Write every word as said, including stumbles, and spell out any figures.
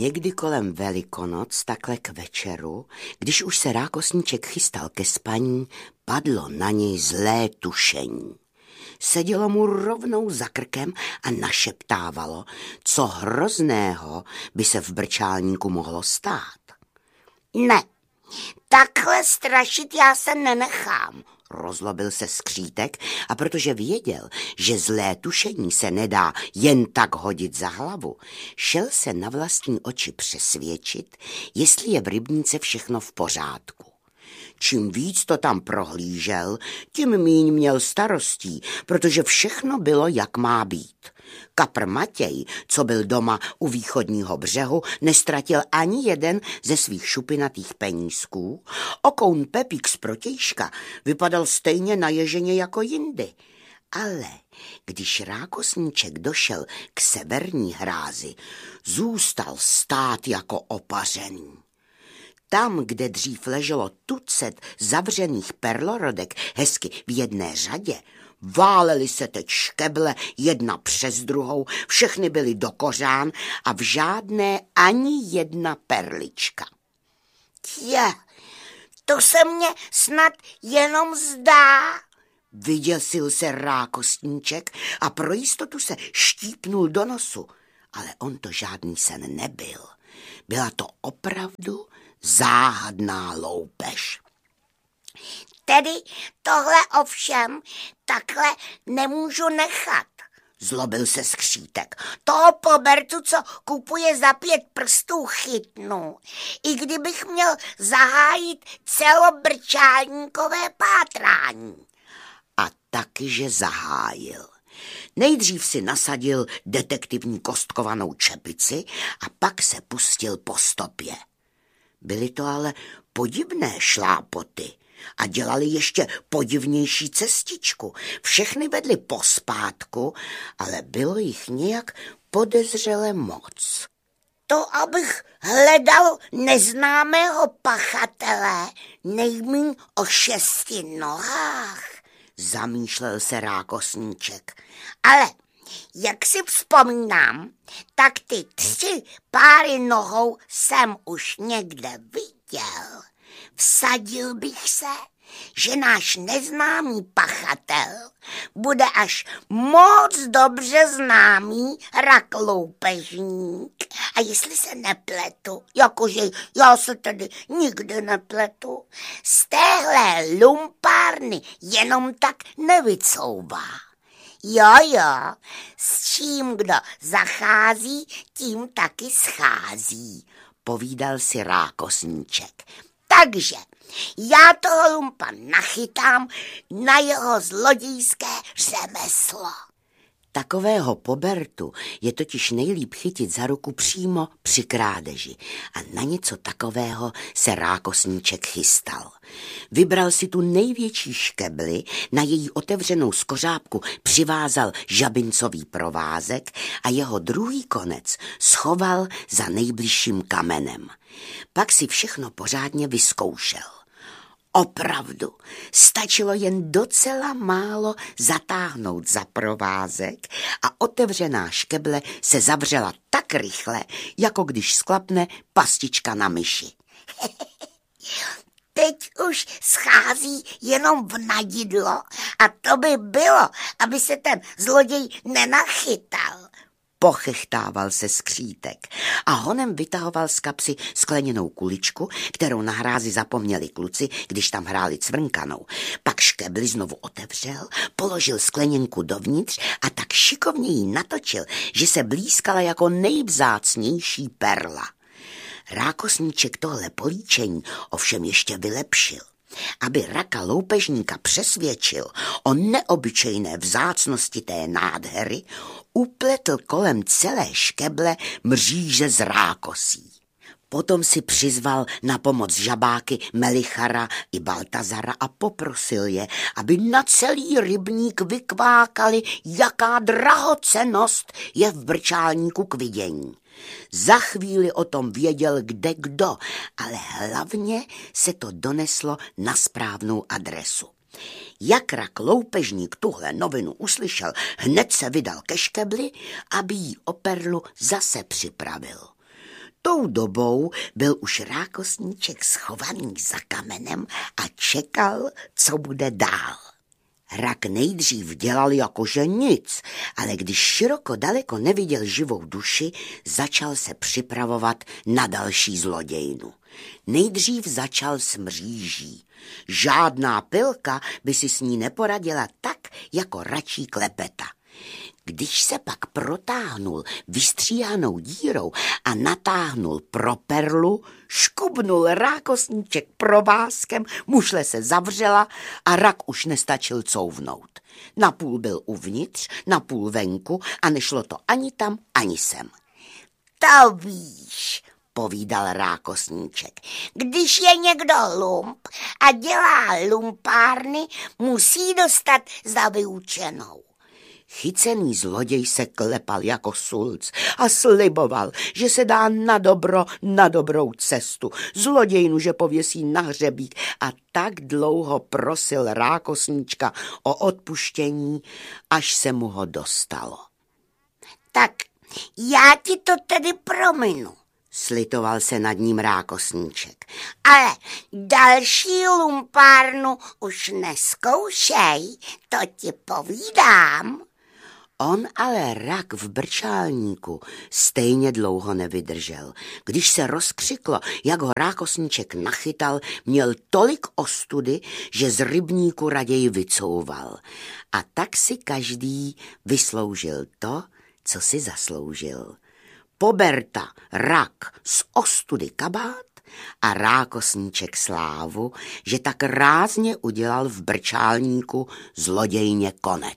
Někdy kolem Velikonoc, takhle k večeru, když už se rákosníček chystal ke spaní, padlo na něj zlé tušení. Sedělo mu rovnou za krkem a našeptávalo, co hrozného by se v brčálníku mohlo stát. Ne, takhle strašit já se nenechám, rozlobil se skřítek, a protože věděl, že zlé tušení se nedá jen tak hodit za hlavu, šel se na vlastní oči přesvědčit, jestli je v rybníce všechno v pořádku. Čím víc to tam prohlížel, tím míň měl starostí, protože všechno bylo, jak má být. Kapr Matěj, co byl doma u východního břehu, nestratil ani jeden ze svých šupinatých penízků. Okoun Pepík z Protějška vypadal stejně naježeně jako jindy. Ale když rákosníček došel k severní hrázi, zůstal stát jako opařený. Tam, kde dřív leželo tucet zavřených perlorodek hezky v jedné řadě, válely se teď škeble jedna přes druhou, všechny byly do kořán a v žádné ani jedna perlička. Je, to se mně snad jenom zdá, vyděsil se rákosníček a pro jistotu se štípnul do nosu, ale on to žádný sen nebyl. Byla to opravdu záhadná loupež. Tedy tohle ovšem takhle nemůžu nechat, zlobil se skřítek. Toho pobertu, co kupuje za pět prstů, chytnu, i kdybych měl zahájit celobrčálníkové pátrání. A taky, že zahájil. Nejdřív si nasadil detektivní kostkovanou čepici a pak se pustil po stopě. Byly to ale podivné šlápoty a dělali ještě podivnější cestičku. Všechny vedly pospátku, ale bylo jich nějak podezřele moc. To, abych hledal neznámého pachatele, nejmíň o šesti nohách, zamýšlel se rákosníček. Ale jak si vzpomínám, tak ty tři páry nohou jsem už někde viděl. Vsadil bych se, že náš neznámý pachatel bude až moc dobře známý rak loupežník. A jestli se nepletu, jakože já se tedy nikdy nepletu, z téhle lumpárny jenom tak nevycouvá. Jo, jo, s čím kdo zachází, tím taky schází, povídal si rákosníček. Takže já toho lumpa nachytám na jeho zlodějské řemeslo. Takového pobertu je totiž nejlíp chytit za ruku přímo při krádeži a na něco takového se rákosníček chystal. Vybral si tu největší škebli, na její otevřenou skořápku přivázal žabincový provázek a jeho druhý konec schoval za nejbližším kamenem. Pak si všechno pořádně vyzkoušel. Opravdu, stačilo jen docela málo zatáhnout za provázek a otevřená škeble se zavřela tak rychle, jako když sklapne pastička na myši. Teď už schází jenom v nadidlo a to by bylo, aby se ten zloděj nenachytal. Pochechtával se skřítek a honem vytahoval z kapsy skleněnou kuličku, kterou na hrázi zapomněli kluci, když tam hráli cvrnkanou. Pak škebli znovu otevřel, položil skleněnku dovnitř a tak šikovně ji natočil, že se blízkala jako nejvzácnější perla. Rákosníček tohle políčení ovšem ještě vylepšil. Aby raka loupežníka přesvědčil o neobyčejné vzácnosti té nádhery, upletl kolem celé škeble mříže z rákosí. Potom si přizval na pomoc žabáky Melichara i Baltazara a poprosil je, aby na celý rybník vykvákali, jaká drahocennost je v brčálníku k vidění. Za chvíli o tom věděl kde kdo, ale hlavně se to doneslo na správnou adresu. Jak rak loupežník tuhle novinu uslyšel, hned se vydal ke škebli, aby jí o perlu zase připravil. Tou dobou byl už rákosníček schovaný za kamenem a čekal, co bude dál. Rak nejdřív dělal jakože nic, ale když široko daleko neviděl živou duši, začal se připravovat na další zlodějnu. Nejdřív začal s mříží. Žádná pilka by si s ní neporadila tak, jako račí klepeta. Když se pak protáhnul vystříhanou dírou a natáhnul pro perlu, škubnul rákosníček provázkem, mušle se zavřela a rak už nestačil couvnout. Napůl byl uvnitř, napůl venku a nešlo to ani tam, ani sem. To víš, povídal rákosníček. Když je někdo lump a dělá lumpárny, musí dostat za vyučenou. Chycený zloděj se klepal jako sulc a sliboval, že se dá na dobro, na dobrou cestu, zlodějnu, že pověsí na hřebík a tak dlouho prosil rákosníčka o odpuštění, až se mu ho dostalo. Tak já ti to tedy prominu, slitoval se nad ním rákosníček. Ale další lumpárnu už neskoušej, to ti povídám. On ale rak v brčálníku stejně dlouho nevydržel. Když se rozkřiklo, jak ho rákosníček nachytal, měl tolik ostudy, že z rybníku raději vycouval. A tak si každý vysloužil to, co si zasloužil. Poberta rak z ostudy kabát a rákosníček slávu, že tak rázně udělal v brčálníku zlodějně konec.